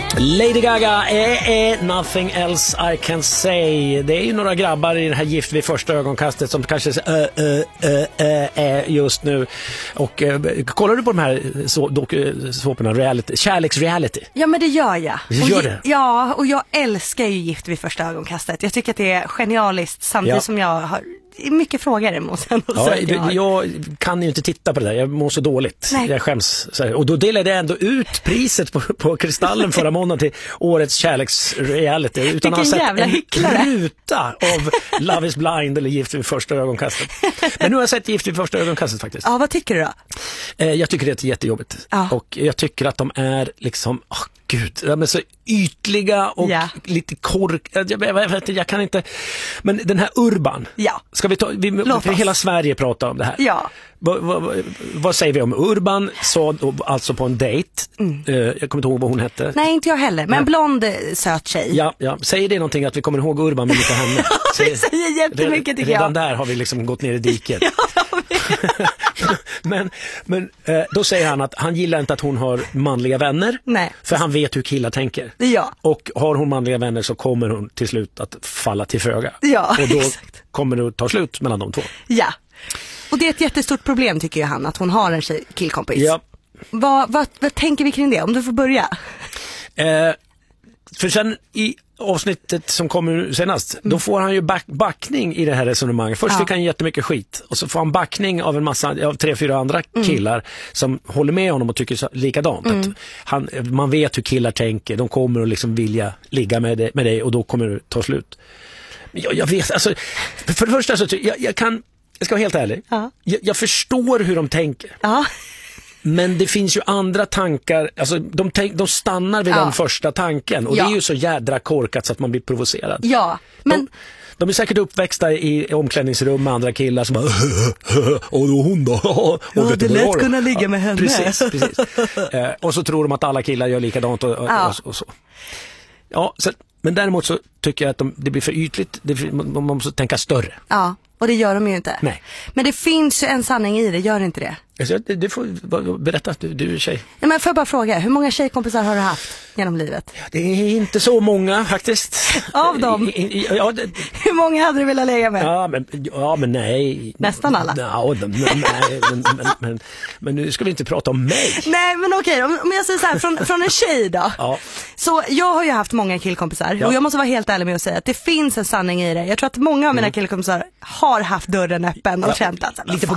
Lady Gaga, nothing else I can say. Det är ju några grabbar i den här Gift vid första ögonkastet som kanske är just nu. Och kollar du på de här såporna, kärleksreality? Ja, men det gör jag. Gör det? Ja, och jag älskar ju Gift vid första ögonkastet. Jag tycker att det är genialiskt samtidigt som jag har mycket frågor emot sen. Jag kan ju inte titta på det där. Jag mår så dåligt. Nej. Jag skäms. Och då delade jag ändå ut priset på Kristallen förra månaden till årets kärleksreality. Utan att ha sett en ruta av Love is blind eller Gift vid första ögonkastet. Men nu har jag sett Gift vid första ögonkastet faktiskt. Ja, vad tycker du då? Jag tycker det är jättejobbigt. Ja. Och jag tycker att de är liksom... de är så ytliga och lite jag kan inte, men den här Urban, ska vi ta, för hela Sverige pratar om det här. Ja. Vad säger vi om Urban? Så alltså på en dejt. Jag kommer inte ihåg vad hon hette. Nej, inte jag heller, men blond söt tjej. Ja. Säger det någonting att vi kommer ihåg Urban med lite henne? Det säger jättemycket tycker jag. Redan där har vi liksom gått ner i diket. men då säger han att han gillar inte att hon har manliga vänner. Nej. För han vet hur killar tänker. Ja. Och har hon manliga vänner så kommer hon till slut att falla till föga. Ja, och då kommer det att ta slut mellan de två. Ja. Och det är ett jättestort problem tycker jag han, att hon har en killkompis. Ja. Vad tänker vi kring det? Om du får börja. För sen i avsnittet som kommer senast, då får han ju backning i det här resonemanget. Först fick han jättemycket skit och så får han backning av en massa, av 3-4 andra killar som håller med honom och tycker likadant. Att man vet hur killar tänker, de kommer att liksom vilja ligga med dig och då kommer det ta slut. Jag vet, alltså, för det första så jag ska vara helt ärlig. Jag förstår hur de tänker. Men det finns ju andra tankar, alltså de stannar vid den första tanken och det är ju så jädra korkat så att man blir provocerad. Ja, men de är säkert uppväxta i omklädningsrum med andra killar som bara och då hon då. Och det är lätt kunna ligga med henne. Precis. Och så tror de att alla killar gör likadant och så. Ja, men däremot så tycker jag att det blir för ytligt. Man måste tänka större. Ja, och det gör de ju inte. Nej. Men det finns ju en sanning i det, gör inte det? Du får berätta att du är tjej. Nej, men får jag bara fråga, hur många tjejkompisar har du haft genom livet? Ja, det är inte så många faktiskt. Av dem? Hur många hade du velat lägga med? Ja, men nej. Nästan alla? Men nu ska vi inte prata om mig. Nej, men okej, om jag säger så här, från en tjej då. Ja. Så jag har ju haft många killkompisar och jag måste vara helt ärlig med att säga att det finns en sanning i det. Jag tror att många av mina killkompisar har haft dörren öppen och känt att lite på